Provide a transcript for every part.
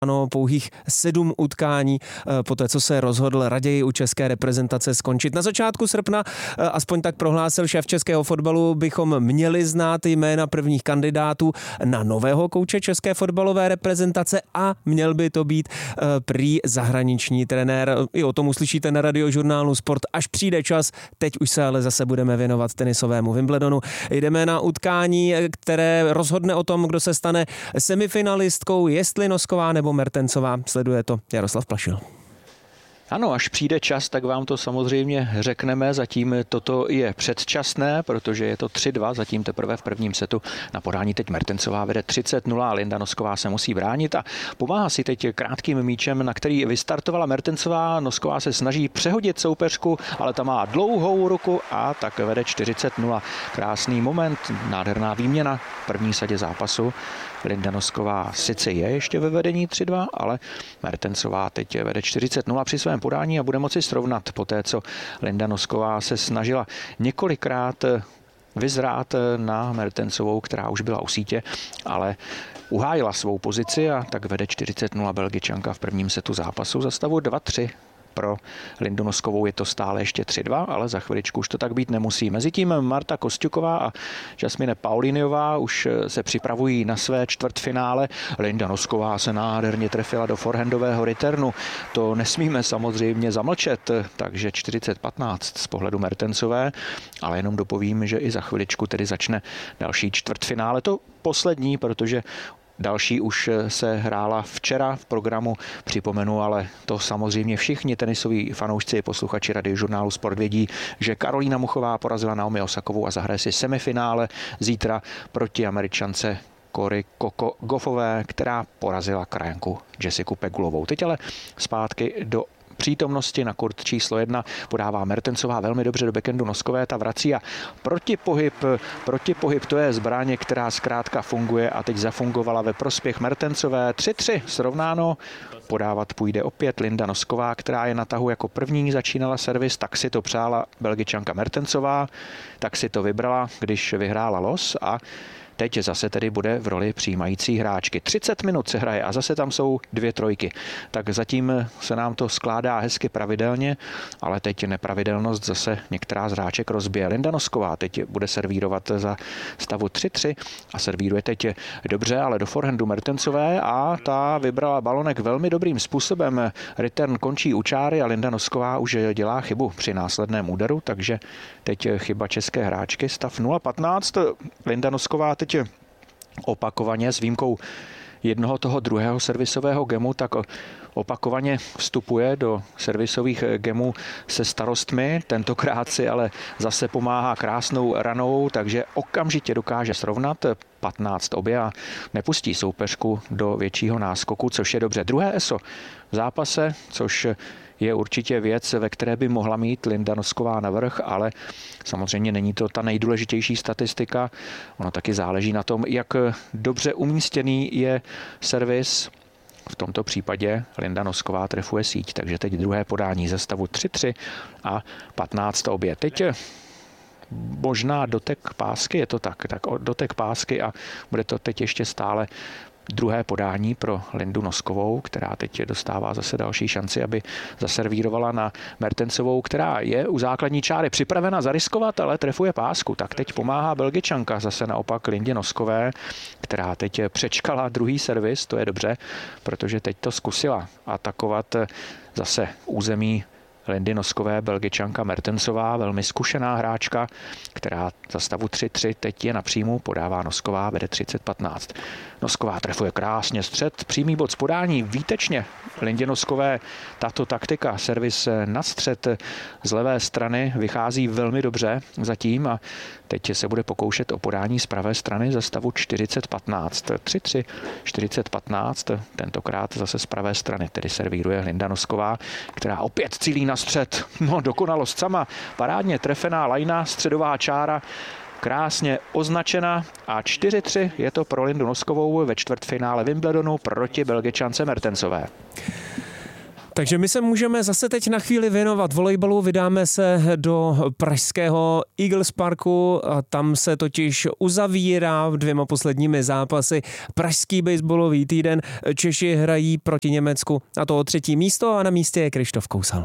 Ano, pouhých 7 utkání poté, co se rozhodl raději u české reprezentace skončit. Na začátku srpna, aspoň tak prohlásil šéf českého fotbalu, bychom měli znát jména prvních kandidátů na nového kouče české fotbalové reprezentace a měl by to být prý zahraniční trenér. I o tom uslyšíte na Radiožurnálu Sport, až přijde čas. Teď už se ale zase budeme věnovat tenisovému Wimbledonu. Jdeme na utkání, které rozhodne o tom, kdo se stane semifinalistkou, jestli Nosková nebo Mertensová. Sleduje to Jaroslav Plašil. Ano, až přijde čas, tak vám to samozřejmě řekneme. Zatím toto je předčasné, protože je to 3-2, zatím teprve v prvním setu. Na podání teď Mertensová vede 30-0 a Linda Nosková se musí bránit a pomáhá si teď krátkým míčem, na který vystartovala Mertensová. Nosková se snaží přehodit soupeřku, ale ta má dlouhou ruku a tak vede 40-0. Krásný moment, nádherná výměna v první sadě zápasu. Linda Nosková sice je ještě ve vedení 3-2, ale Mertensová teď vede 40-0 při svém podání a bude moci srovnat poté, co Linda Nosková se snažila několikrát vyzrát na Mertensovou, která už byla u sítě, ale uhájila svou pozici a tak vede 40-0 Belgičanka v prvním setu zápasu za stavu 2-3. Pro Lindu Noskovou je to stále ještě 3-2, ale za chviličku už to tak být nemusí. Mezitím Marta Kosťuková a Jasmine Pauliniová už se připravují na své čtvrtfinále. Linda Nosková se nádherně trefila do forehandového returnu. To nesmíme samozřejmě zamlčet, takže 40-15 z pohledu Mertensové, ale jenom dopovím, že i za chviličku tedy začne další čtvrtfinále. To poslední, protože další už se hrála včera v programu, připomenu, ale to samozřejmě všichni tenisoví fanoušci, posluchači Radiožurnálu Sport vědí, že Karolína Muchová porazila Naomi Osakovou a zahraje si semifinále zítra proti Američance Cory Goffové, která porazila krajanku Jessiku Pegulovou. Teď ale zpátky do přítomnosti na kurt číslo 1 podává Mertensová velmi dobře do backhandu Noskové, ta vrací a protipohyb, to je zbraně, která zkrátka funguje a teď zafungovala ve prospěch Mertensové. 3-3 srovnáno, podávat půjde opět Linda Nosková, která je na tahu jako první, začínala servis, tak si to přála Belgičanka Mertensová, tak si to vybrala, když vyhrála los a teď zase tedy bude v roli přijímající hráčky. 30 minut se hraje a zase tam jsou 2 trojky. Tak zatím se nám to skládá hezky pravidelně, ale teď nepravidelnost zase některá z hráček rozbije. Linda Nosková teď bude servírovat za stavu 3-3 a servíruje teď dobře, ale do forehandu Mertensové a ta vybrala balonek velmi dobrým způsobem. Return končí u čáry a Linda Nosková už dělá chybu při následném úderu, takže teď chyba české hráčky. Stav 0-15. Linda Nosková teď opakovaně s výjimkou jednoho toho druhého servisového gemu, tak opakovaně vstupuje do servisových gemů se starostmi. Tentokrát si ale zase pomáhá krásnou ranou, takže okamžitě dokáže srovnat 15 obě a nepustí soupeřku do většího náskoku, což je dobře. Druhé ESO v zápase, což je určitě věc, ve které by mohla mít Linda Nosková navrch, ale samozřejmě není to ta nejdůležitější statistika. Ono taky záleží na tom, jak dobře umístěný je servis. V tomto případě Linda Nosková trefuje síť, takže teď druhé podání ze stavu 3-3 a 15 obě. Teď možná dotek pásky, je to tak dotek pásky a bude to teď ještě stále druhé podání pro Lindu Noskovou, která teď dostává zase další šanci, aby zaservírovala na Mertensovou, která je u základní čáry připravena zariskovat, ale trefuje pásku. Tak teď pomáhá Belgičanka zase naopak Lindě Noskové, která teď přečkala druhý servis, to je dobře, protože teď to zkusila atakovat zase území Lindy Noskové, Belgičanka Mertensová, velmi zkušená hráčka, která za stavu 3-3 teď je na příjmu, podává Nosková, vede 30-15. Nosková trefuje krásně střed, přímý bod z podání, výtečně Lindě Noskové tato taktika, servis na střed z levé strany vychází velmi dobře zatím a teď se bude pokoušet o podání z pravé strany za stavu 40-15. 3-3, 40-15, tentokrát zase z pravé strany, tedy servíruje Linda Nosková, která opět cílí na střed. No, dokonalost sama, parádně trefená lajna, středová čára, krásně označena a 4-3 je to pro Lindu Noskovou ve čtvrtfinále Wimbledonu proti Belgičance Mertensové. Takže my se můžeme zase teď na chvíli věnovat volejbalu, vydáme se do pražského Eagles Parku a tam se totiž uzavírá 2 posledními zápasy pražský baseballový týden. Češi hrají proti Německu a to o 3. místo a na místě je Krištof Kousal.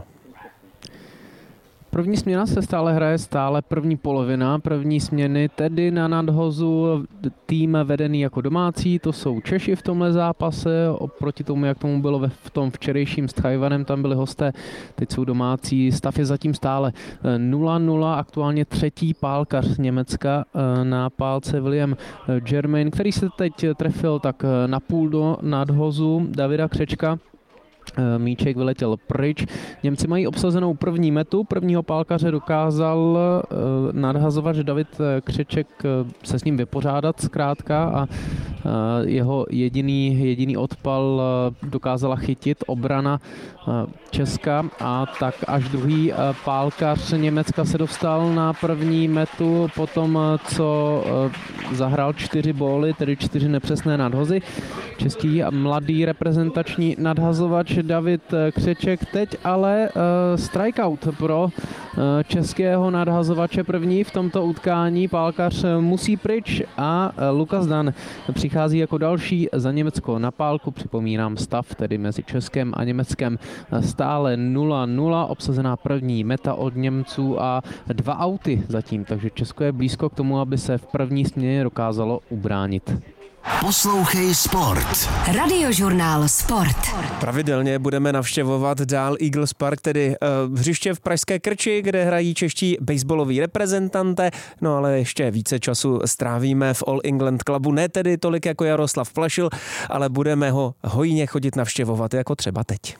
První směna se stále hraje, první polovina. První směny tedy na nadhozu tým vedený jako domácí, to jsou Češi v tomhle zápase, oproti tomu, jak tomu bylo v tom včerejším s Tchajwanem, tam byli hosté, teď jsou domácí. Stav je zatím stále 0-0, aktuálně 3. pálkař Německa na pálce William Germain, který se teď trefil tak na půl do nadhozu Davida Křečka. Míček vyletěl pryč. Němci mají obsazenou první metu. Prvního pálkaře dokázal nadhazovat, že David Křeček se s ním vypořádat zkrátka a jeho jediný odpal dokázala chytit obrana Česka a tak až druhý pálkař Německa se dostal na první metu potom, co zahrál 4 góly, tedy 4 nepřesné nadhozy. Český mladý reprezentační nadhazovač David Křeček, teď ale strikeout pro českého nadhazovače první v tomto utkání. Pálkař musí pryč a Lukas Dan přichází jako další za Německo na pálku. Připomínám stav tedy mezi Českem a Německem stále 0-0, obsazená první meta od Němců a 2 auty zatím, takže Česko je blízko k tomu, aby se v první směně dokázalo ubránit. Poslouchej Sport. Radiožurnál Sport. Pravidelně budeme navštěvovat dál Eagles Park, tedy hřiště v pražské Krči, kde hrají čeští baseballoví reprezentanté, no ale ještě více času strávíme v All England Clubu, ne tedy tolik jako Jaroslav Plašil, ale budeme ho hojně chodit navštěvovat, jako třeba teď.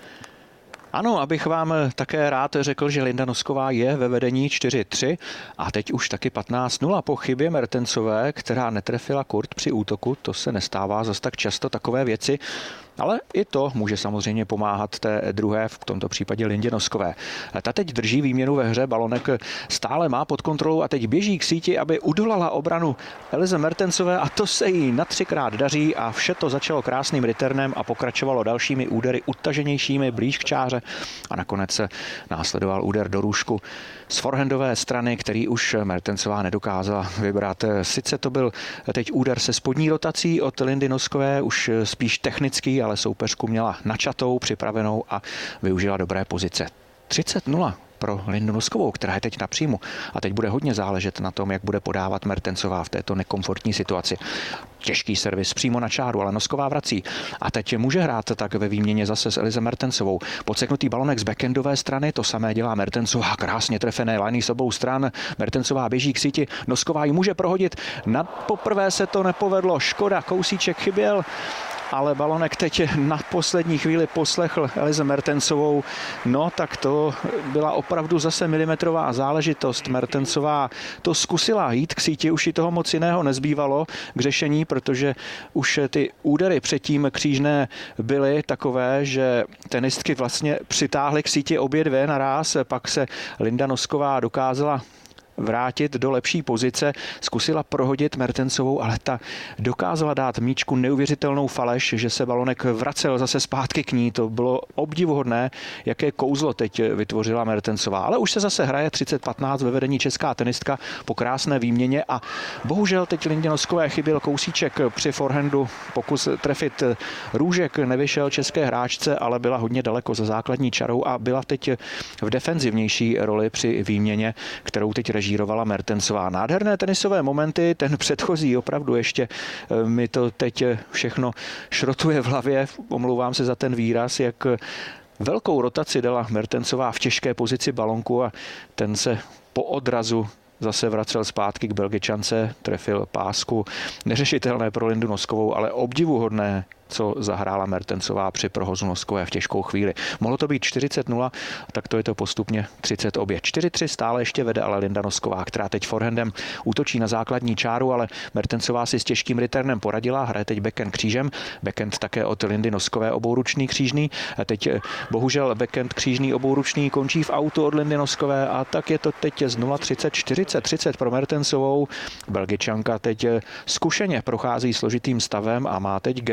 Ano, abych vám také rád řekl, že Linda Nosková je ve vedení 4-3 a teď už taky 15-0 po chybě Mertencové, která netrefila kurt při útoku. To se nestává zas tak často, takové věci. Ale i to může samozřejmě pomáhat té druhé, v tomto případě Lindě Noskové. Ta teď drží výměnu ve hře, Balonek stále má pod kontrolou a teď běží k síti, aby udolala obranu Elize Mertencové a to se jí na 3krát daří a vše to začalo krásným returnem a pokračovalo dalšími údery utaženějšími blíž k čáře a nakonec se následoval úder do růžku z forehandové strany, který už Mertencová nedokázala vybrat. Sice to byl teď úder se spodní rotací od Lindy Noskové, už spíš technický, ale soupeřku měla načatou, připravenou a využila dobré pozice. 30-0 pro Lindu Noskovou, která je teď na příjmu. A teď bude hodně záležet na tom, jak bude podávat Mertencová v této nekomfortní situaci. Těžký servis přímo na čáru, ale Nosková vrací. A teď může hrát tak ve výměně zase s Elize Mertencovou. Podseknutý balonek z backendové strany, to samé dělá Mertencová, krásně trefené liny s obou stran. Mertencová běží k síti, Nosková ji může prohodit. Poprvé se to nepovedlo, škoda, kousíček chyběl. Ale Balonek teď na poslední chvíli poslechl Elize Mertencovou. No tak to byla opravdu zase milimetrová záležitost. Mertencová to zkusila jít k síti, už i toho moc jiného nezbývalo k řešení, protože už ty údery předtím křížné byly takové, že tenistky vlastně přitáhly k síti obě dvě naráz. Pak se Linda Nosková dokázala vrátit do lepší pozice, zkusila prohodit Mertencovou, ale ta dokázala dát míčku neuvěřitelnou faleš, že se Balonek vracel zase zpátky k ní. To bylo obdivuhodné, jaké kouzlo teď vytvořila Mertencová. Ale už se zase hraje 30-15 ve vedení česká tenistka po krásné výměně a bohužel teď Lindě Noskové chyběl kousíček při forehandu. Pokus trefit růžek nevyšel české hráčce, ale byla hodně daleko za základní čarou a byla teď v defenzivnější roli při výměně, kterou teď režírovala Mertencová. Nádherné tenisové momenty, ten předchozí opravdu ještě mi to teď všechno šrotuje v hlavě, omlouvám se za ten výraz, jak velkou rotaci dala Mertencová v těžké pozici balonku a ten se po odrazu zase vracel zpátky k Belgičance, trefil pásku. Neřešitelné pro Lindu Noskovou, ale obdivuhodné, co zahrála Mertencová při prohozu Noskové v těžkou chvíli. Mohlo to být 40-0, tak to je to postupně 30 obě. 4-3 stále ještě vede ale Linda Nosková, která teď forehandem útočí na základní čáru, ale Mertencová si s těžkým returnem poradila, hraje teď backhand křížem. Backhand také od Lindy Noskové obouručný křížný. Teď bohužel backhand křížný obouručný končí v autu od Lindy Noskové a tak je to teď z 0-30 40-30 pro Mertencovou. Belgičanka teď zkušeně prochází složitým stavem a má teď gameball, ale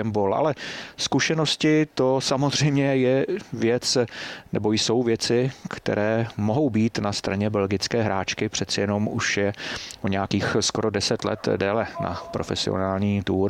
ale zkušenosti to samozřejmě je věc, nebo jsou věci, které mohou být na straně belgické hráčky. Přeci jenom už je o nějakých skoro 10 let déle na profesionální tour.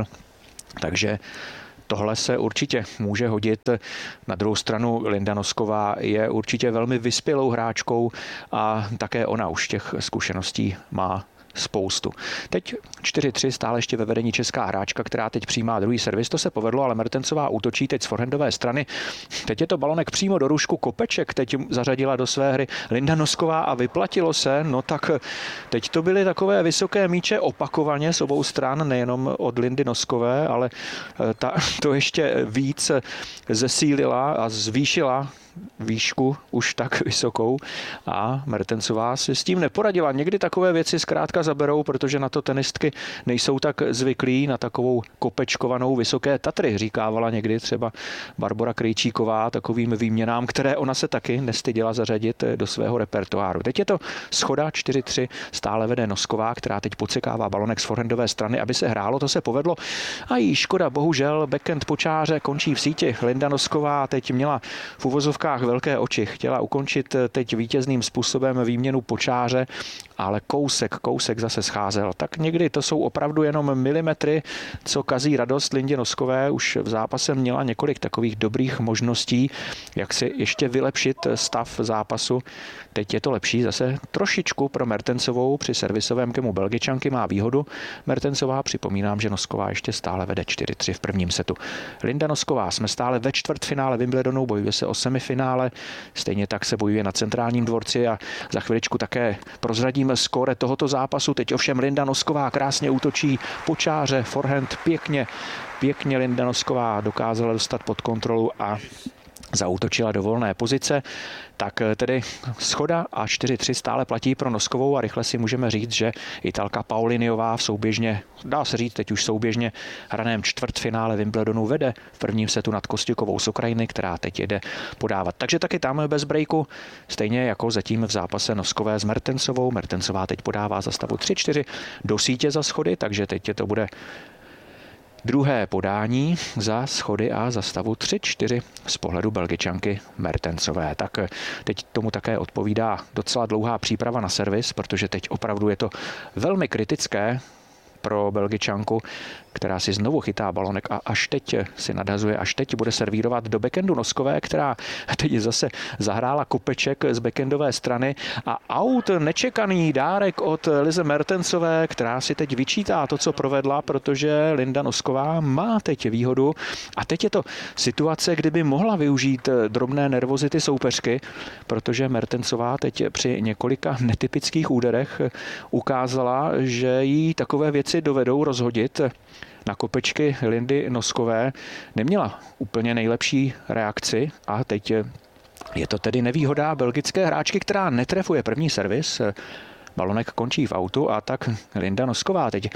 Takže tohle se určitě může hodit. Na druhou stranu Linda Nosková je určitě velmi vyspělou hráčkou a také ona už těch zkušeností má spoustu. Teď 4-3, stále ještě ve vedení česká hráčka, která teď přijímá druhý servis. To se povedlo, ale Mertensová útočí teď z forehandové strany. Teď je to balonek přímo do růžku. Kopeček teď zařadila do své hry Linda Nosková a vyplatilo se. No tak teď to byly takové vysoké míče opakovaně z obou stran, nejenom od Lindy Noskové, ale ta to ještě víc zesílila a zvýšila výšku už tak vysokou a Mertensová si s tím neporadila. Někdy takové věci zkrátka zaberou, protože na to tenistky nejsou tak zvyklí, na takovou kopečkovanou vysoké Tatry, říkávala někdy třeba Barbora Krejčíková takovým výměnám, které ona se taky nestyděla zařadit do svého repertoáru. Teď je to schoda 4-3, stále vede Nosková, která teď podsekává balonek z forehandové strany, aby se hrálo, to se povedlo. A jí škoda, bohužel, backhand po čáře končí v síti. Linda Nosková teď měla v uvozovkách velké oči. Chtěla ukončit teď vítězným způsobem výměnu po čáře, ale kousek zase scházel. Tak někdy to jsou opravdu jenom milimetry, co kazí radost Lindě Noskové. Už v zápase měla několik takových dobrých možností, jak si ještě vylepšit stav zápasu. Teď je to lepší zase trošičku pro Mertensovou. Při servisovém kemu Belgičanky má výhodu. Mertensová, připomínám, že Nosková ještě stále vede 4-3 v prvním setu. Linda Nosková, jsme stále ve čtvrtfinále Wimbledonu, bojuje se o semifinále. Stejně tak se bojuje na centrálním dvorci a za chviličku také prozradím skóre tohoto zápasu. Teď ovšem Linda Nosková krásně útočí po čáře, forehand pěkně Linda Nosková dokázala dostat pod kontrolu a zaútočila do volné pozice. Tak tedy schoda a 4-3 stále platí pro Noskovou a rychle si můžeme říct, že Italka Pauliniová v souběžně, dá se říct teď už souběžně hraném čtvrtfinále Wimbledonu vede v prvním setu nad Kostjukovou z Ukrajiny, která teď jede podávat. Takže taky tam bez breaku, stejně jako zatím v zápase Noskové s Mertensovou. Mertensová teď podává za stavu 3-4 do sítě za schody, takže teď to bude druhé podání za schody a za stavu 3-4 z pohledu Belgičanky Mertensové. Tak teď tomu také odpovídá docela dlouhá příprava na servis, protože teď opravdu je to velmi kritické pro Belgičanku, která si znovu chytá balonek a až teď si nadhazuje, až teď bude servírovat do backhandu Noskové, která teď zase zahrála kopeček z backhandové strany a aut, nečekaný dárek od Lize Mertensové, která si teď vyčítá to, co provedla, protože Linda Nosková má teď výhodu a teď je to situace, kdyby mohla využít drobné nervozity soupeřky, protože Mertensová teď při několika netypických úderech ukázala, že jí takové věci dovedou rozhodit. Na kopečky Lindy Noskové neměla úplně nejlepší reakci a teď je to tedy nevýhoda belgické hráčky, která netrefuje první servis. Balonek končí v autu a tak Linda Nosková teď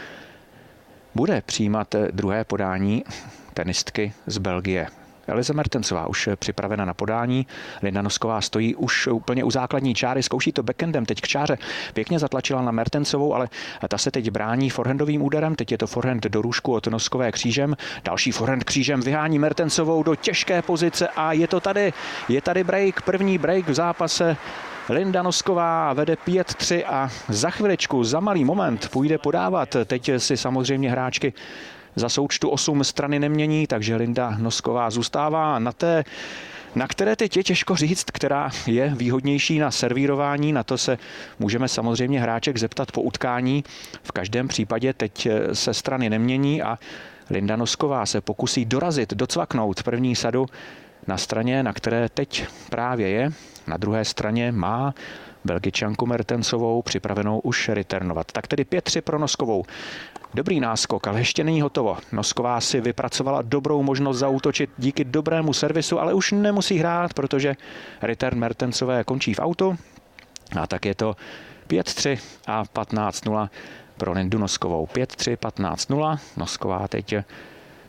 bude přijímat druhé podání tenistky z Belgie. Eliza Mertensová už připravena na podání. Linda Nosková stojí už úplně u základní čáry, zkouší to backhandem, teď k čáře. Pěkně zatlačila na Mertensovou, ale ta se teď brání forehandovým úderem. Teď je to forehand do růžku od Noskové křížem. Další forehand křížem vyhání Mertensovou do těžké pozice a je to tady. Je tady break, první break v zápase. Linda Nosková vede 5-3 a za chviličku, za malý moment půjde podávat. Teď si samozřejmě hráčky za součtu 8 strany nemění, takže Linda Nosková zůstává na té, na které teď je těžko říct, která je výhodnější na servírování. Na to se můžeme samozřejmě hráček zeptat po utkání. V každém případě teď se strany nemění a Linda Nosková se pokusí dorazit, docvaknout první sadu na straně, na které teď právě je. Na druhé straně má Belgičanku Mertensovou připravenou už returnovat. Tak tedy 5-3 pro Noskovou. Dobrý náskok, ale ještě není hotovo. Nosková si vypracovala dobrou možnost zaútočit díky dobrému servisu, ale už nemusí hrát, protože return Mertensové končí v autu. A tak je to 5-3 a 15-0 pro Lindu Noskovou. 5-3, 15-0. Nosková teď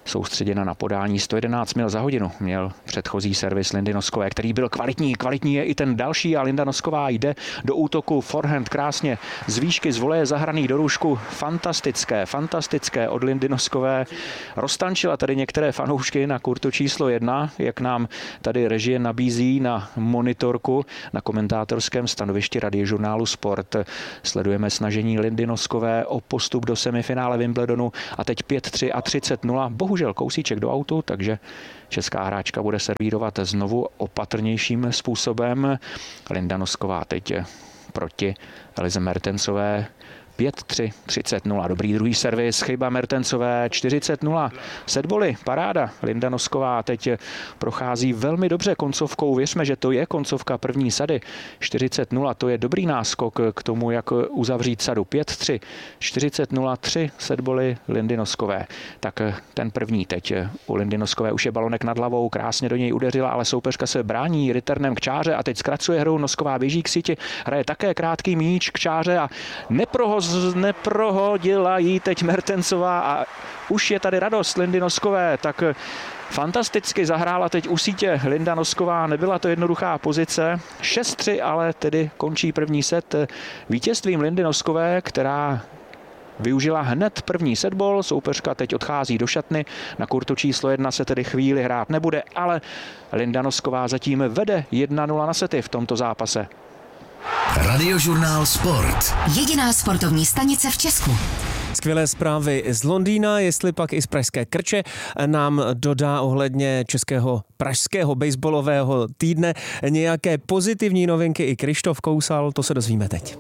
soustředěna na podání 111 mil za hodinu. Měl předchozí servis Lindy Noskové, který byl kvalitní je i ten další a Linda Nosková jde do útoku, forehand krásně z výšky, z voleje zahraný do růžku. Fantastické od Lindy Noskové. Roztančila tady některé fanoušky na kurtu číslo 1, jak nám tady režie nabízí na monitorku na komentátorském stanovišti Radiožurnálu Sport. Sledujeme snažení Lindy Noskové o postup do semifinále Wimbledonu a teď 5-3 a 30-0. Bohužel kousíček do autu, takže česká hráčka bude servírovat znovu opatrnějším způsobem. Linda Nosková teď proti Elize Mertensové. 5-3, 30-0. Dobrý druhý servis, chyba Mertensové, 40-0. Setboly, paráda. Linda Nosková teď prochází velmi dobře koncovkou. Věřme, že to je koncovka první sady. 40-0, to je dobrý náskok k tomu, jak uzavřít sadu. 5-3, 40-0, 3 setboly Lindy Noskové. Tak ten první teď u Lindy Noskové už je balonek nad hlavou, krásně do něj udeřila, ale soupeřka se brání returnem k čáře a teď zkracuje hru. Nosková běží k síti, hraje také krátký míč k čáře a neprohodila jí teď Mertensová a už je tady radost Lindy Noskové, tak fantasticky zahrála teď u sítě Linda Nosková, nebyla to jednoduchá pozice, 6-3, ale tedy končí první set vítězstvím Lindy Noskové, která využila hned první setball, soupeřka teď odchází do šatny, na kurtu číslo 1 se tedy chvíli hrát nebude, ale Linda Nosková zatím vede 1-0 na sety v tomto zápase. Radiožurnál Sport. Jediná sportovní stanice v Česku. Skvělé zprávy z Londýna, jestli pak i z pražské Krče nám dodá ohledně českého pražského baseballového týdne nějaké pozitivní novinky i Krištof Kousal, to se dozvíme teď.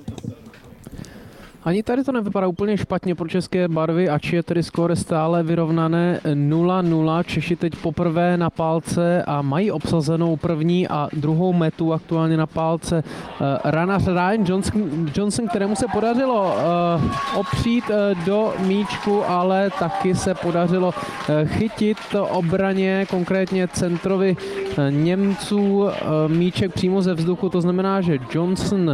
Ani tady to nevypadá úplně špatně pro české barvy, ač je tedy skóre stále vyrovnané 0-0. Češi teď poprvé na pálce a mají obsazenou první a druhou metu aktuálně na pálce. Ranař Ryan Johnson, kterému se podařilo opřít do míčku, ale taky se podařilo chytit obraně, konkrétně centrovi Němců míček přímo ze vzduchu. To znamená, že Johnson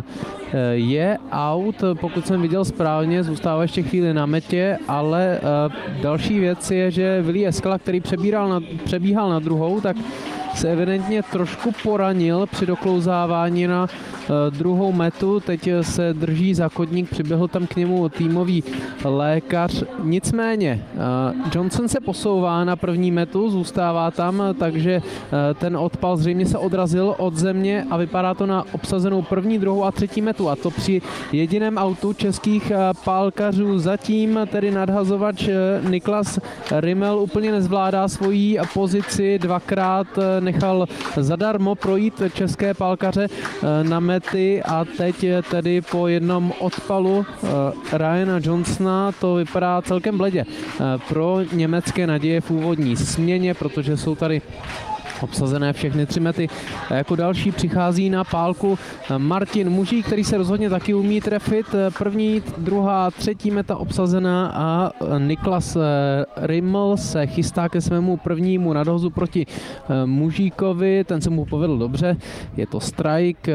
je out, pokud jsem viděl správně, zůstává ještě chvíli na metě, ale další věc je, že Willy Eskala, který přebíhal na druhou, tak se evidentně trošku poranil při doklouzávání na druhou metu. Teď se drží za kotník, přiběhl tam k němu týmový lékař. Nicméně Johnson se posouvá na první metu, zůstává tam, takže ten odpal zřejmě se odrazil od země a vypadá to na obsazenou první, druhou a třetí metu. A to při jediném autu českých pálkařů. Zatím tedy nadhazovač Niklas Rimmel úplně nezvládá svoji pozici, dvakrát nechal zadarmo projít české pálkaře na mety a teď tedy po jednom odpalu Ryana Johnsona to vypadá celkem bledě pro německé naděje v úvodní směně, protože jsou tady obsazené všechny 3 mety. Jako další přichází na pálku Martin Mužík, který se rozhodně taky umí trefit. První, druhá, třetí meta obsazená a Niklas Rimmel se chystá ke svému prvnímu nadhozu proti Mužíkovi. Ten se mu povedl dobře. Je to strike.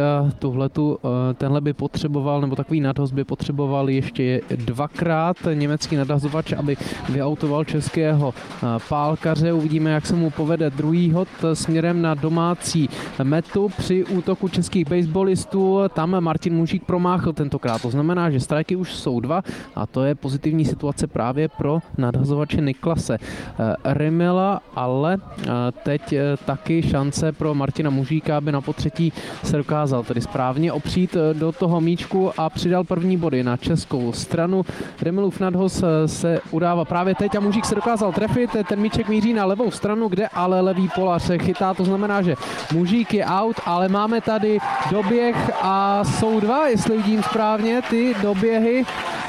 Tenhle by potřeboval, nebo takový nadhoz by potřeboval ještě dvakrát německý nadhazovač, aby vyautoval českého pálkaře. Uvidíme, jak se mu povede druhý hod směrem na domácí metu. Při útoku českých baseballistů tam Martin Mužík promáchl tentokrát. To znamená, že strajky už jsou 2 a to je pozitivní situace právě pro nadhazovače Niklase Rimmela, ale teď taky šance pro Martina Mužíka, aby na potřetí se dokázal tedy správně opřít do toho míčku a přidal první body na českou stranu. Rimmelův nadhoz se udává právě teď a Mužík se dokázal trefit. Ten míček míří na levou stranu, kde ale levý polař chytá, to znamená, že Mužík je out, ale máme tady doběh a jsou 2, jestli vidím správně, ty doběhy.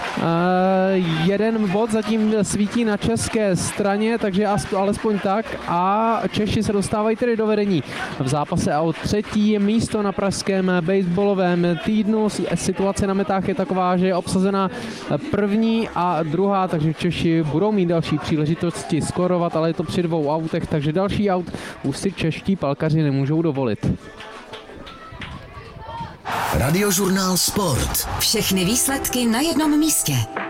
Jeden bod zatím svítí na české straně, takže alespoň tak a Češi se dostávají tedy do vedení v zápase a o třetí místo na pražském baseballovém týdnu. Situace na metách je taková, že je obsazena první a druhá, takže Češi budou mít další příležitosti skorovat, ale je to při 2 autech, takže další aut už si čeští palkaři nemůžou dovolit. Radiožurnál Sport. Všechny výsledky na jednom místě.